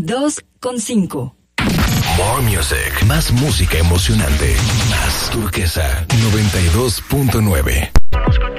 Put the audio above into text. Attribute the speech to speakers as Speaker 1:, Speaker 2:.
Speaker 1: 92.5.
Speaker 2: More Music, más música emocionante, más Turquesa 92.9.